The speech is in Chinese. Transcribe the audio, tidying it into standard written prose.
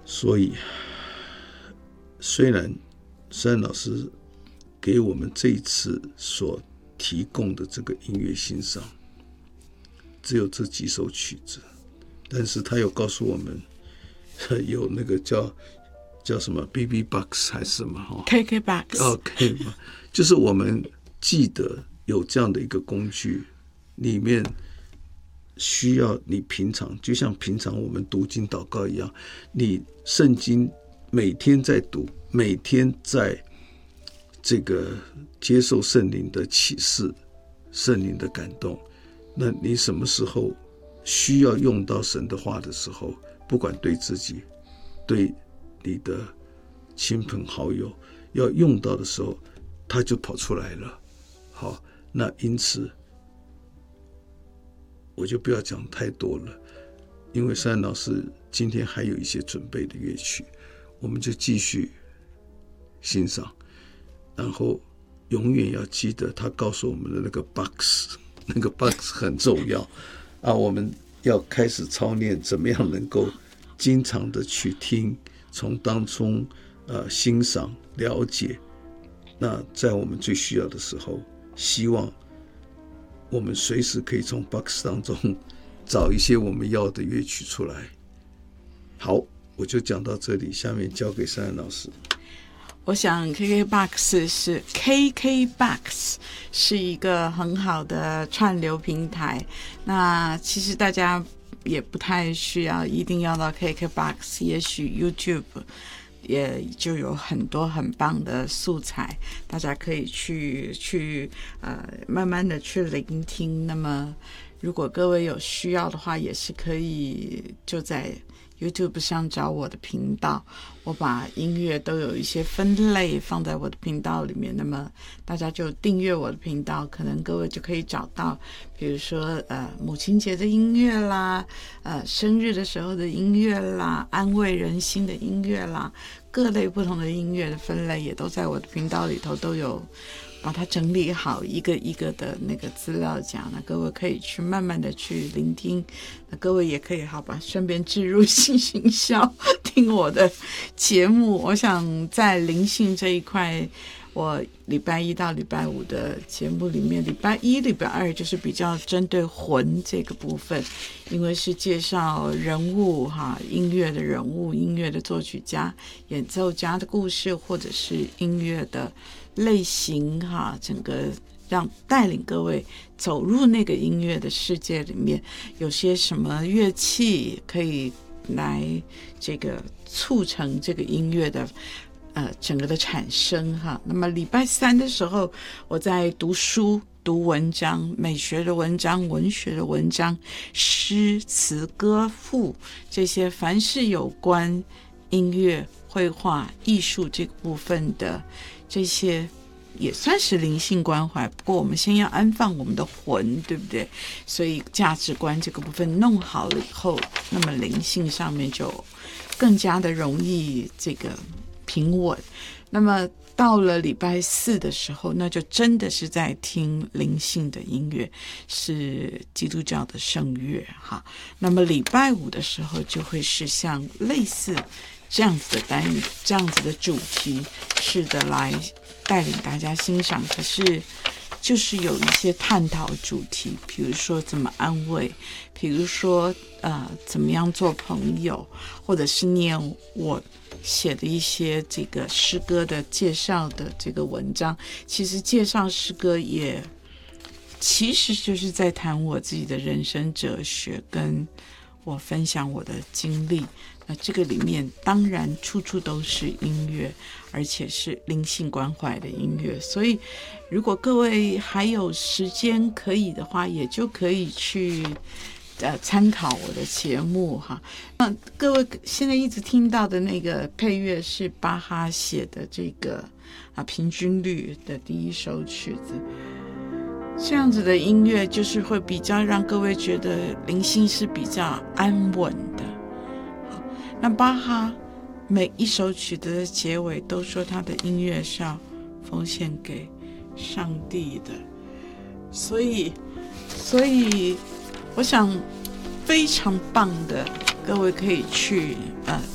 所以虽然山老师给我们这一次所提供的这个音乐欣赏只有这几首曲子，但是他又告诉我们有那个叫什么 BB Box 还是什么 KK Box OK 就是我们记得有这样的一个工具，里面需要你平常就像平常我们读经祷告一样，你圣经每天在读，每天在这个接受圣灵的启示，圣灵的感动，那你什么时候需要用到神的话的时候，不管对自己对你的亲朋好友要用到的时候，它就跑出来了。好，那因此我就不要讲太多了，因为山老师今天还有一些准备的乐曲，我们就继续欣赏，然后永远要记得他告诉我们的那个 box， 那个 box 很重要啊！我们要开始操练怎么样能够经常的去听，从当中欣赏了解，那在我们最需要的时候，希望我们随时可以从 box 当中找一些我们要的乐曲出来。好，我就讲到这里，下面交给山老师。 我想 KKBOX 是一个很好的串流平台，那其实大家也不太需要一定要到 KKBOX， 也许 YouTube也就有很多很棒的素材，大家可以去慢慢的去聆听。那么如果各位有需要的话，也是可以就在 YouTube 上找我的频道，我把音乐都有一些分类放在我的频道里面，那么大家就订阅我的频道，可能各位就可以找到比如说母亲节的音乐啦，生日的时候的音乐啦，安慰人心的音乐啦，各类不同的音乐的分类也都在我的频道里头都有把它整理好，一个一个的那个资料夹，那各位可以去慢慢的去聆听，那各位也可以好吧，顺便置入性行销听我的节目。我想在灵性这一块，我礼拜一到礼拜五的节目里面，礼拜一礼拜二就是比较针对魂这个部分，因为是介绍人物音乐的人物，音乐的作曲家、演奏家的故事，或者是音乐的类型整个让带领各位走入那个音乐的世界里面，有些什么乐器可以来这个促成这个音乐的整个的产生那么礼拜三的时候，我在读书、读文章，美学的文章、文学的文章、诗词歌赋，这些凡是有关音乐、绘画、艺术这个部分的，这些也算是灵性关怀。不过我们先要安放我们的魂，对不对？所以价值观这个部分弄好了以后，那么灵性上面就更加的容易这个平稳。那么到了礼拜四的时候，那就真的是在听灵性的音乐，是基督教的圣乐那么礼拜五的时候就会是像类似这样子的单元，这样子的主题式的来带领大家欣赏。可是就是有一些探讨主题，比如说怎么安慰，比如说怎么样做朋友，或者是念我写的一些这个诗歌的介绍的这个文章。其实介绍诗歌也其实就是在谈我自己的人生哲学，跟我分享我的经历。那这个里面当然处处都是音乐，而且是灵性关怀的音乐，所以如果各位还有时间可以的话，也就可以去参考我的节目那各位现在一直听到的那个配乐是巴哈写的这个平均律的第一首曲子。这样子的音乐就是会比较让各位觉得灵性是比较安稳的。那巴哈每一首曲子的结尾都说他的音乐是要奉献给上帝的，所以我想非常棒的，各位可以去